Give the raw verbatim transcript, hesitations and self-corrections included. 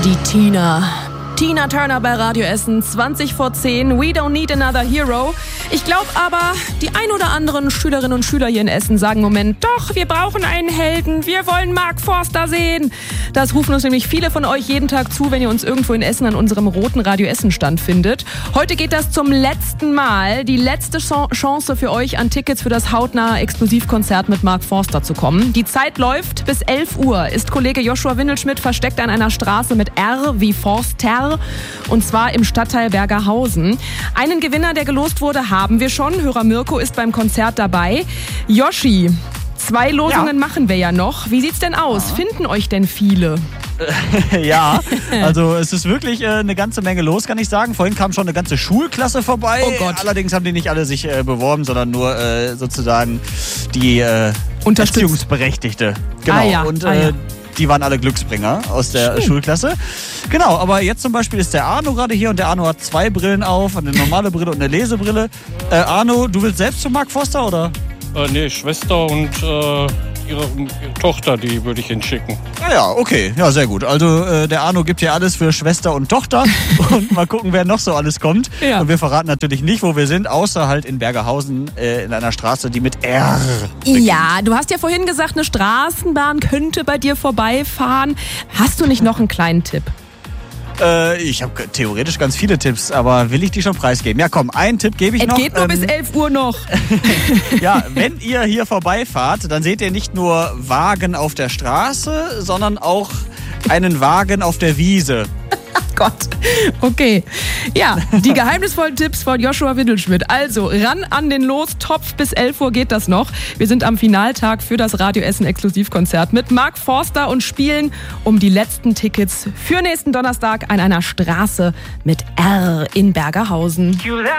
Die Tina. Tina Turner bei Radio Essen, zwanzig vor zehn. We don't need another hero. Ich glaube aber, die ein oder anderen Schülerinnen und Schüler hier in Essen sagen im Moment, doch, wir brauchen einen Helden. Wir wollen Mark Forster sehen. Das rufen uns nämlich viele von euch jeden Tag zu, wenn ihr uns irgendwo in Essen an unserem roten Radio Essen Stand findet. Heute geht das zum letzten Mal. Die letzte Chance für euch, an Tickets für das hautnahe Exklusivkonzert mit Mark Forster zu kommen. Die Zeit läuft. Bis elf Uhr ist Kollege Joshua Windelschmidt versteckt an einer Straße mit R wie Forster. Und zwar im Stadtteil Bergerhausen. Einen Gewinner, der gelost wurde, haben wir schon. Hörer Mirko ist beim Konzert dabei. Yoshi, zwei Losungen ja. machen wir ja noch. Wie sieht's denn aus? Ja. Finden euch denn viele? Ja, also es ist wirklich äh, eine ganze Menge los, kann ich sagen. Vorhin kam schon eine ganze Schulklasse vorbei. Oh Gott. Allerdings haben die nicht alle sich äh, beworben, sondern nur äh, sozusagen die äh, Erziehungsberechtigte. Genau. Ah, ja. Und ah, äh, ja. die waren alle Glücksbringer aus der Schön. Schulklasse. Genau, aber jetzt zum Beispiel ist der Arno gerade hier und der Arno hat zwei Brillen auf, eine normale Brille und eine Lesebrille. Äh, Arno, du willst selbst zu Mark Forster, oder? Äh, nee, Schwester und äh, ihre, ihre Tochter, die würde ich hinschicken. Ah ja, okay, ja, sehr gut. Also äh, der Arno gibt ja alles für Schwester und Tochter und mal gucken, wer noch so alles kommt. Ja. Und wir verraten natürlich nicht, wo wir sind, außer halt in Bergerhausen äh, in einer Straße, die mit R beginnt. Ja, du hast ja vorhin gesagt, eine Straßenbahn könnte bei dir vorbeifahren. Hast du nicht noch einen kleinen Tipp? Äh, ich habe theoretisch ganz viele Tipps, aber will ich die schon preisgeben? Ja komm, einen Tipp gebe ich es noch. Es geht nur ähm, bis elf Uhr noch. Ja, wenn ihr hier vorbeifahrt, dann seht ihr nicht nur Wagen auf der Straße, sondern auch einen Wagen auf der Wiese. Gott. Okay. Ja, die geheimnisvollen Tipps von Joshua Windelschmidt. Also, ran an den Lostopf. Bis elf Uhr geht das noch. Wir sind am Finaltag für das Radio Essen Exklusivkonzert mit Mark Forster und spielen um die letzten Tickets für nächsten Donnerstag an einer Straße mit R in Bergerhausen.